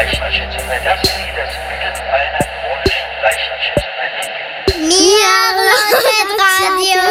leichten Schizophrenie. Das ist das Bild einer chronischen leichten Schizophrenie. Mir Radio.